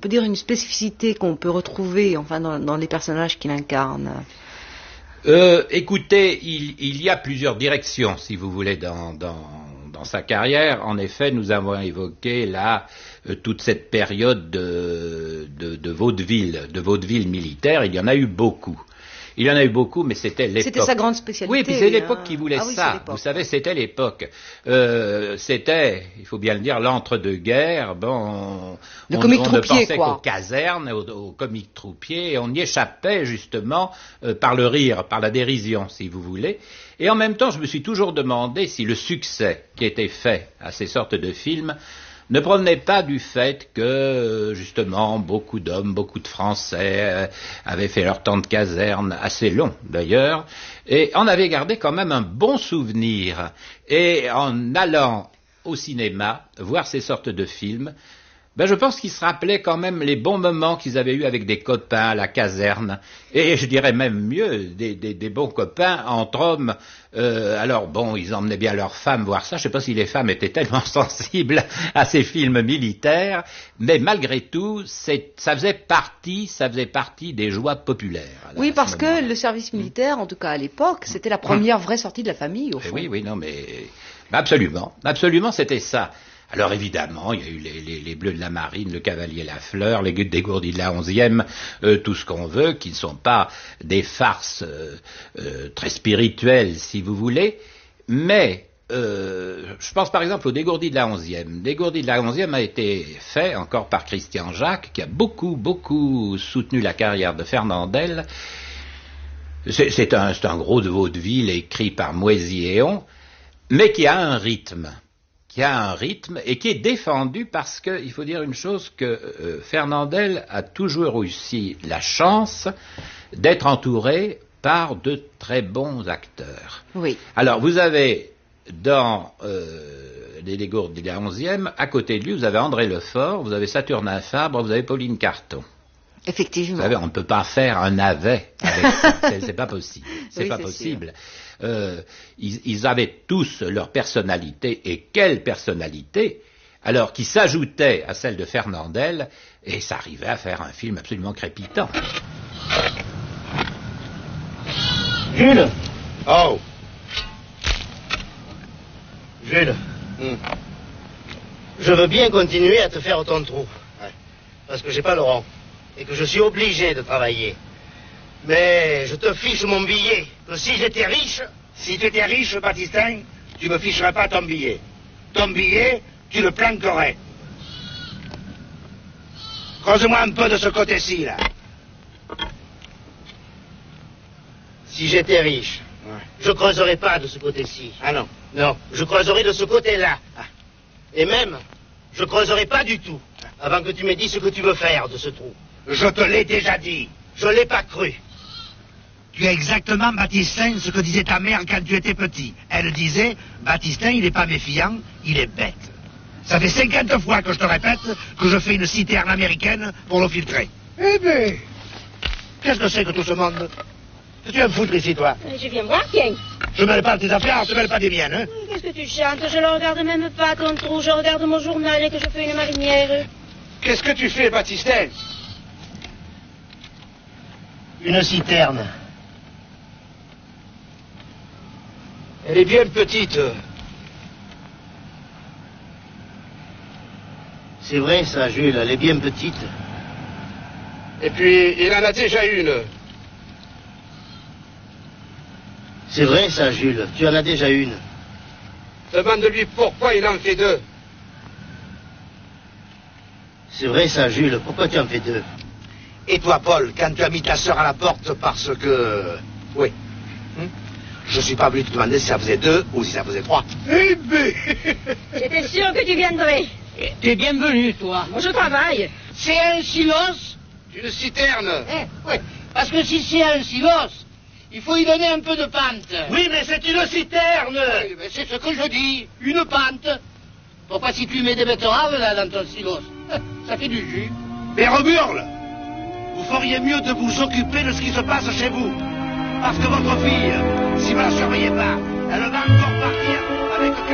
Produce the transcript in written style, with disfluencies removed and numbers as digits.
peut dire, une spécificité qu'on peut retrouver, enfin, dans les personnages qu'il incarne? Écoutez, il y a plusieurs directions, si vous voulez, dans sa carrière. En effet, nous avons évoqué là toute cette période de vaudeville militaire. Il y en a eu beaucoup. Il y en a eu beaucoup, mais c'était l'époque. C'était sa grande spécialité. Oui, puis c'est l'époque qui voulait oui, ça. Vous savez, c'était l'époque. C'était, il faut bien le dire, l'entre-deux-guerres. Bon, le comique on ne troupier, pensait qu'aux casernes, aux comiques troupiers, et on y échappait justement par le rire, par la dérision, si vous voulez. Et en même temps, je me suis toujours demandé si le succès qui était fait à ces sortes de films ne provenait pas du fait que, justement, beaucoup d'hommes, beaucoup de Français avaient fait leur temps de caserne, assez long d'ailleurs, et en avaient gardé quand même un bon souvenir. Et en allant au cinéma, voir ces sortes de films, je pense qu'ils se rappelaient quand même les bons moments qu'ils avaient eus avec des copains à la caserne, et je dirais même mieux, des bons copains entre hommes. Alors bon, ils emmenaient bien leurs femmes voir ça, je ne sais pas si les femmes étaient tellement sensibles à ces films militaires, mais malgré tout, ça faisait partie des joies populaires. Oui, parce que le service militaire, en tout cas à l'époque, c'était la première vraie sortie de la famille, au fond. Oui, non, mais absolument, c'était ça. Alors évidemment, il y a eu les Bleus de la Marine, le Cavalier Lafleur, les Dégourdis de la 11e, tout ce qu'on veut, qui ne sont pas des farces très spirituelles, si vous voulez, mais je pense par exemple aux Dégourdis de la 11e. Dégourdis de la 11e a été fait encore par Christian Jacques, qui a beaucoup soutenu la carrière de Fernandel. C'est un gros vaudeville écrit par Moisy-Héon, mais qui a un rythme et qui est défendu parce que, il faut dire une chose, que Fernandel a toujours réussi la chance d'être entouré par de très bons acteurs. Oui. Alors, vous avez dans les Dégourdis de la 11e, à côté de lui, vous avez André Lefort, vous avez Saturnin Fabre, vous avez Pauline Carton. Effectivement. Vous savez, on ne peut pas faire un navet avec ça, c'est pas possible. C'est pas possible. Ils avaient tous leur personnalité, et quelle personnalité, alors qui s'ajoutait à celle de Fernandel, et ça arrivait à faire un film absolument crépitant. Jules. Oh. Jules. Je veux bien continuer à te faire autant de trous. Ouais. Parce que j'ai pas le rang. Et que je suis obligé de travailler. Mais je te fiche mon billet. Que si j'étais riche... Si tu étais riche, Baptistin, tu me ficherais pas ton billet. Ton billet, tu le planquerais. Creuse-moi un peu de ce côté-ci, là. Si j'étais riche, je creuserais pas de ce côté-ci. Ah non. Non, je creuserais de ce côté-là. Et même, je creuserais pas du tout, avant que tu m'aies dit ce que tu veux faire de ce trou. Je te l'ai déjà dit. Je l'ai pas cru. Tu es exactement, Baptistin, ce que disait ta mère quand tu étais petit. Elle disait, Baptistin, il n'est pas méfiant, il est bête. Ça fait 50 fois que je te répète que je fais une citerne américaine pour l'eau filtrée. Eh bien, qu'est-ce que c'est que tout ce monde? Que tu viens me foutre ici, toi? Je viens voir, tiens. Je mêle pas de tes affaires, je mêle pas des miennes, hein? Qu'est-ce que tu chantes? Je le regarde même pas, ton trou. Je regarde mon journal et que je fais une marinière. Qu'est-ce que tu fais, Baptistin? Une citerne. Elle est bien petite. C'est vrai, ça, Jules, elle est bien petite. Et puis, il en a déjà une. C'est vrai, ça, Jules, tu en as déjà une. Demande-lui pourquoi il en fait deux. C'est vrai, ça, Jules, pourquoi tu en fais deux? Et toi, Paul, quand tu as mis ta sœur à la porte parce que... Oui. Je suis pas venu te demander si ça faisait deux ou si ça faisait trois. Eh ben... J'étais sûr que tu viendrais. T'es bienvenu, toi. Moi, je travaille. C'est un silos? Une citerne. Oui, parce que si c'est un silos, il faut y donner un peu de pente. Oui, mais c'est une citerne. Oui, mais c'est ce que je dis, une pente. Pourquoi si tu mets des betteraves, là, dans ton silos, ça fait du jus. Mais Roburle, vous feriez mieux de vous occuper de ce qui se passe chez vous. Parce que votre fille, si vous la surveillez pas, elle va encore partir avec...